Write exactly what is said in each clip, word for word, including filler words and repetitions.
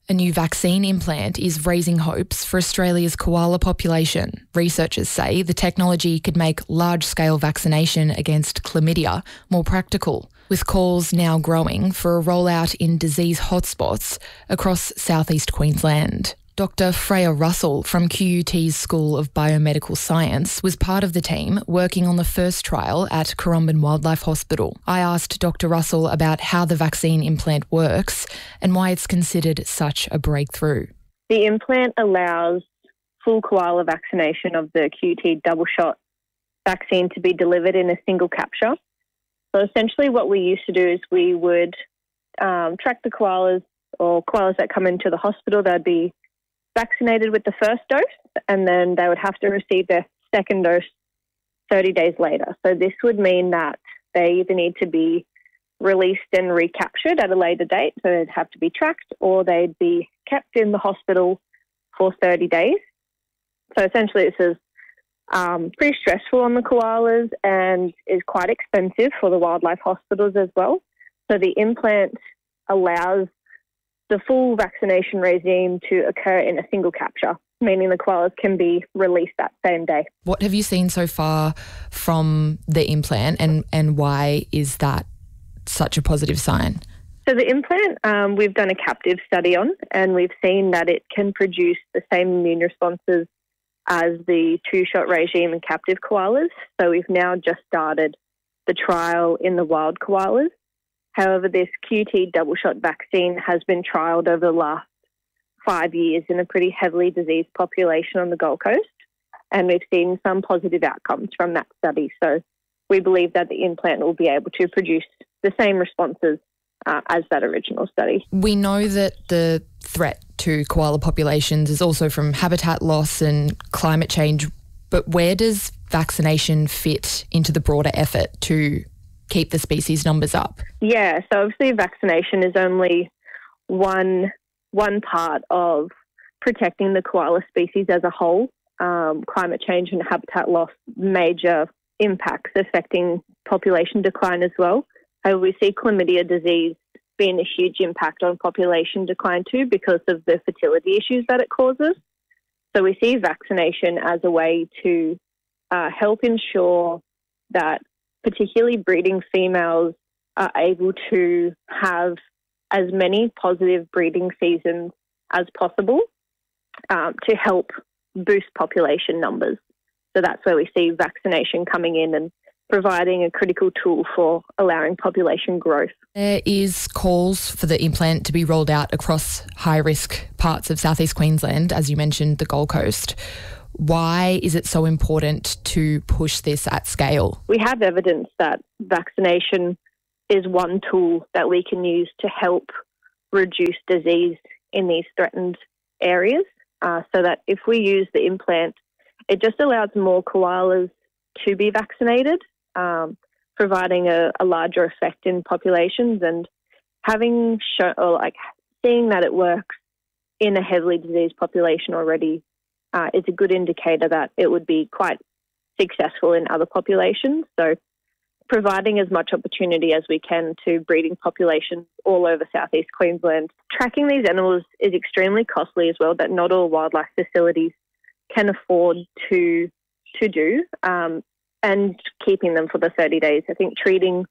A new vaccine implant is raising hopes for Australia's koala population. Researchers say the technology could make large-scale vaccination against chlamydia more practical, with calls now growing for a rollout in disease hotspots across southeast Queensland. Doctor Freya Russell from Q U T's School of Biomedical Science was part of the team working on the first trial at Currumbin Wildlife Hospital. I asked Doctor Russell about how the vaccine implant works and why it's considered such a breakthrough. The implant allows full koala vaccination of the Q U T double shot vaccine to be delivered in a single capture. So essentially what we used to do is we would um, track the koalas or koalas that come into the hospital. They'd be vaccinated with the first dose, and then they would have to receive their second dose thirty days later. So this would mean that they either need to be released and recaptured at a later date, so they'd have to be tracked, or they'd be kept in the hospital for thirty days. So essentially this is um, pretty stressful on the koalas and is quite expensive for the wildlife hospitals as well. So the implant allows the full vaccination regime to occur in a single capture, meaning the koalas can be released that same day. What have you seen so far from the implant, and, and why is that such a positive sign? So the implant um, we've done a captive study on, and we've seen that it can produce the same immune responses as the two-shot regime in captive koalas. So we've now just started the trial in the wild koalas. However, this Q U T double-shot vaccine has been trialled over the last five years in a pretty heavily diseased population on the Gold Coast, and we've seen some positive outcomes from that study. So we believe that the implant will be able to produce the same responses uh, as that original study. We know that the threat to koala populations is also from habitat loss and climate change, but where does vaccination fit into the broader effort to keep the species numbers up? Yeah, so obviously vaccination is only one one part of protecting the koala species as a whole. Um, climate change and habitat loss, major impacts affecting population decline as well. However, we see chlamydia disease being a huge impact on population decline too because of the fertility issues that it causes. So we see vaccination as a way to uh, help ensure that particularly breeding females are able to have as many positive breeding seasons as possible um, to help boost population numbers. So that's where we see vaccination coming in and providing a critical tool for allowing population growth. There is calls for the implant to be rolled out across high-risk parts of southeast Queensland, as you mentioned, the Gold Coast. Why is it so important to push this at scale? We have evidence that vaccination is one tool that we can use to help reduce disease in these threatened areas, uh, so that if we use the implant, it just allows more koalas to be vaccinated, um, providing a, a larger effect in populations, and having show, or like seeing that it works in a heavily diseased population already Uh, is a good indicator that it would be quite successful in other populations. So providing as much opportunity as we can to breeding populations all over southeast Queensland. Tracking these animals is extremely costly as well, that not all wildlife facilities can afford to to do, um, and keeping them for the thirty days. I think treating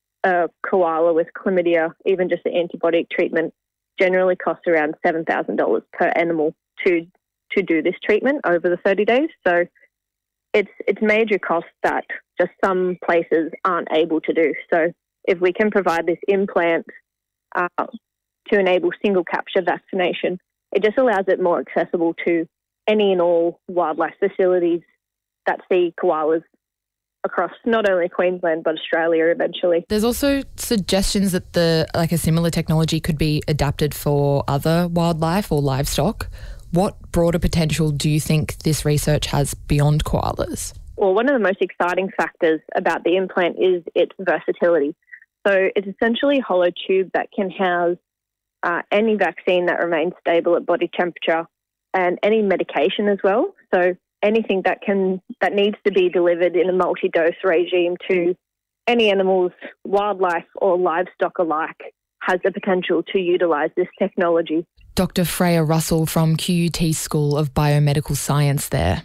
a koala with chlamydia, even just the antibiotic treatment, generally costs around seven thousand dollars per animal to to do this treatment over the thirty days. So it's it's major costs that just some places aren't able to do. So if we can provide this implant uh, to enable single capture vaccination, it just allows it more accessible to any and all wildlife facilities that see koalas across not only Queensland but Australia eventually. There's also suggestions that the like a similar technology could be adapted for other wildlife or livestock. What broader potential do you think this research has beyond koalas? Well, one of the most exciting factors about the implant is its versatility. So it's essentially a hollow tube that can house uh, any vaccine that remains stable at body temperature and any medication as well. So anything that can that needs to be delivered in a multi-dose regime to any animals, wildlife or livestock alike has the potential to utilise this technology. Doctor Freya Russell from Q U T School of Biomedical Science there.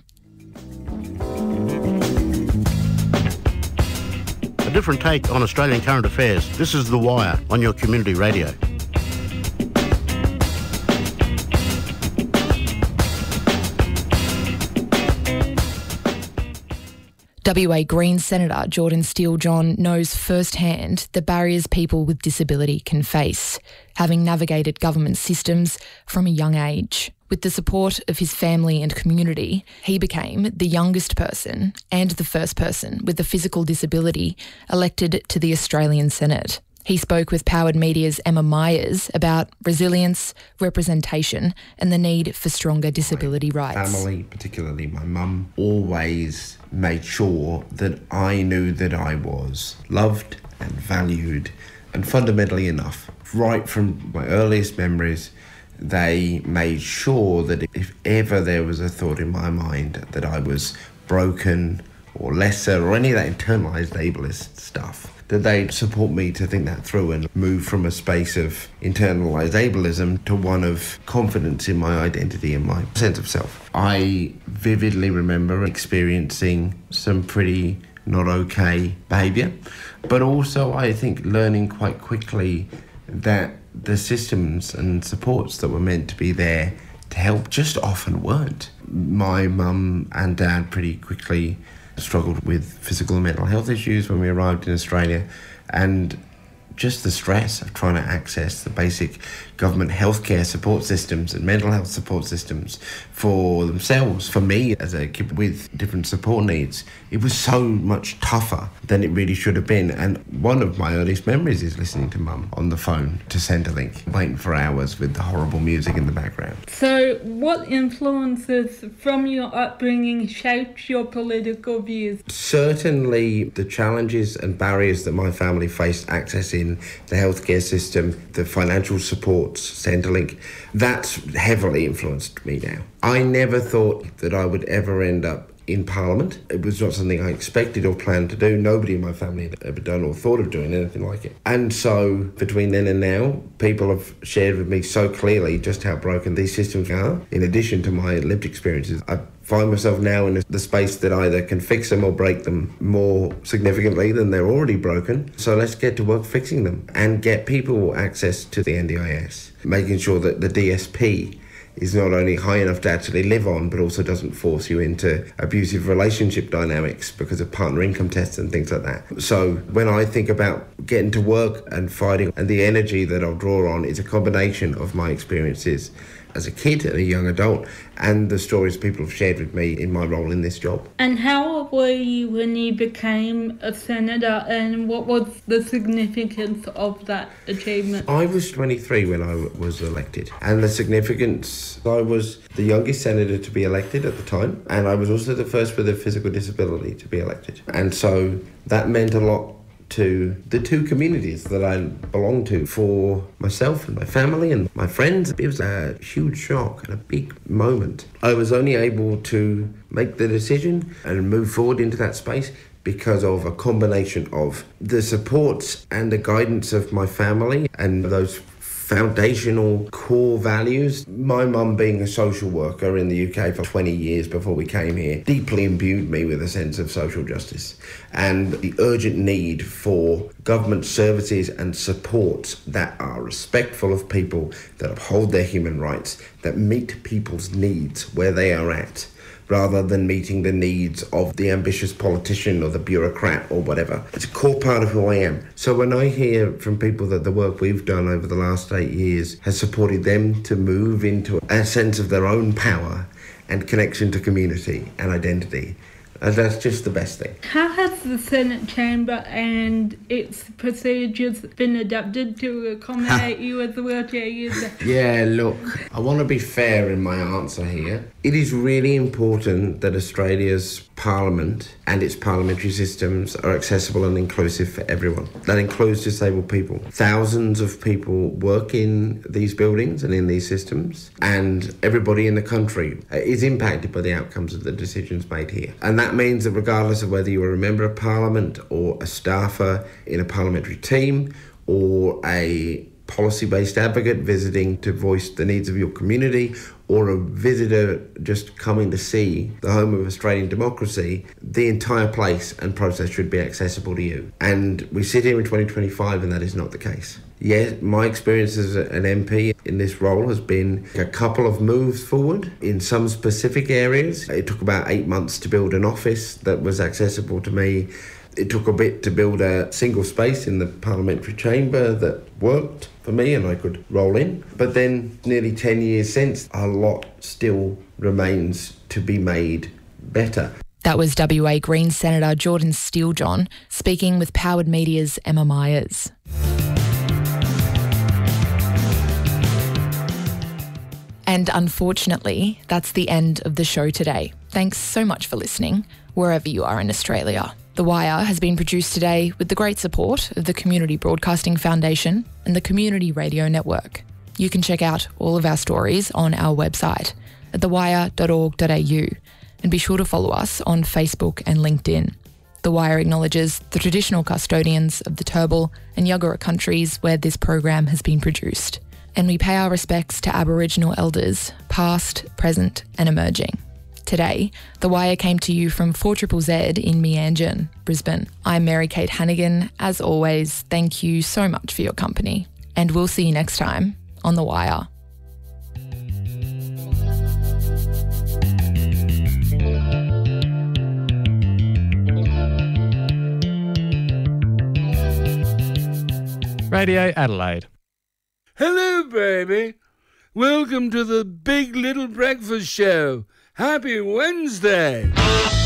A different take on Australian current affairs. This is The Wire on your community radio. W A Greens Senator Jordan Steele-John knows firsthand the barriers people with disability can face, having navigated government systems from a young age. With the support of his family and community, he became the youngest person and the first person with a physical disability elected to the Australian Senate. He spoke with Powered Media's Emma Myers about resilience, representation and the need for stronger disability my rights. Family, particularly my mum, always made sure that I knew that I was loved and valued and fundamentally enough. Right from my earliest memories, they made sure that if ever there was a thought in my mind that I was broken or lesser or any of that internalised ableist stuff, that they'd support me to think that through and move from a space of internalised ableism to one of confidence in my identity and my sense of self. I vividly remember experiencing some pretty not okay behaviour, but also I think learning quite quickly that the systems and supports that were meant to be there to help just often weren't. My mum and dad pretty quickly struggled with physical and mental health issues when we arrived in Australia, and just the stress of trying to access the basic government healthcare support systems and mental health support systems for themselves. For me, as a kid with different support needs, it was so much tougher than it really should have been. And one of my earliest memories is listening to Mum on the phone to Centrelink, waiting for hours with the horrible music in the background. So what influences from your upbringing shaped your political views? Certainly the challenges and barriers that my family faced accessing the healthcare system, the financial supports, Centrelink, that's heavily influenced me now. I never thought that I would ever end up in Parliament. It was not something I expected or planned to do. Nobody in my family had ever done or thought of doing anything like it. And so between then and now, people have shared with me so clearly just how broken these systems are. In addition to my lived experiences, I find myself now in the space that either can fix them or break them more significantly than they're already broken. So let's get to work fixing them and get people access to the N D I S, making sure that the D S P is not only high enough to actually live on, but also doesn't force you into abusive relationship dynamics because of partner income tests and things like that. So when I think about getting to work and fighting, and the energy that I'll draw on is a combination of my experiences as a kid and a young adult and the stories people have shared with me in my role in this job. And how old were you when you became a senator, and what was the significance of that achievement? I was twenty-three when I was elected, and the significance, I was the youngest senator to be elected at the time, and I was also the first with a physical disability to be elected. And so that meant a lot to the two communities that I belong to. For myself and my family and my friends, it was a huge shock and a big moment. I was only able to make the decision and move forward into that space because of a combination of the supports and the guidance of my family and those foundational core values. My mum, being a social worker in the U K for twenty years before we came here, deeply imbued me with a sense of social justice and the urgent need for government services and supports that are respectful of people, that uphold their human rights, that meet people's needs where they are at, rather than meeting the needs of the ambitious politician or the bureaucrat or whatever. It's a core part of who I am. So when I hear from people that the work we've done over the last eight years has supported them to move into a sense of their own power and connection to community and identity, and that's just the best thing. How has the Senate chamber and its procedures been adapted to accommodate you as a wheelchair user? Yeah, look, I want to be fair in my answer here. It is really important that Australia's Parliament and its parliamentary systems are accessible and inclusive for everyone. That includes disabled people. Thousands of people work in these buildings and in these systems, and everybody in the country is impacted by the outcomes of the decisions made here. And that means that regardless of whether you are a member of Parliament or a staffer in a parliamentary team or a policy-based advocate visiting to voice the needs of your community, or a visitor just coming to see the home of Australian democracy, the entire place and process should be accessible to you. And we sit here in twenty twenty-five and that is not the case. Yes, my experience as an M P in this role has been a couple of moves forward in some specific areas. It took about eight months to build an office that was accessible to me. It took a bit to build a single space in the parliamentary chamber that worked for me and I could roll in. But then nearly ten years since, a lot still remains to be made better. That was W A Greens Senator Jordan Steele-John speaking with Powered Media's Emma Myers. And unfortunately, that's the end of the show today. Thanks so much for listening, wherever you are in Australia. The Wire has been produced today with the great support of the Community Broadcasting Foundation and the Community Radio Network. You can check out all of our stories on our website at the wire dot org dot a u and be sure to follow us on Facebook and LinkedIn. The Wire acknowledges the traditional custodians of the Turrbal and Yagara countries where this program has been produced. And we pay our respects to Aboriginal elders, past, present and emerging. Today, The Wire came to you from four Z Z Z in Meanjin, Brisbane. I'm Mary Kate Hannigan. As always, thank you so much for your company. And we'll see you next time on The Wire. Radio Adelaide. Hello, baby. Welcome to the Big Little Breakfast Show. Happy Wednesday.